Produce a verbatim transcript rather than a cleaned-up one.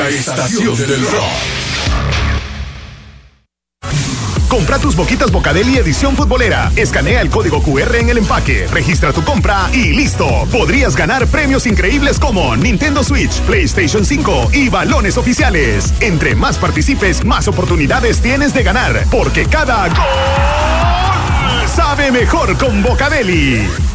estación del rock. Compra tus boquitas Bocadeli edición futbolera. Escanea el código cu erre en el empaque, registra tu compra y listo. Podrías ganar premios increíbles como Nintendo Switch, PlayStation cinco y balones oficiales. Entre más participes, más oportunidades tienes de ganar, porque cada gol sabe mejor con Bocadeli.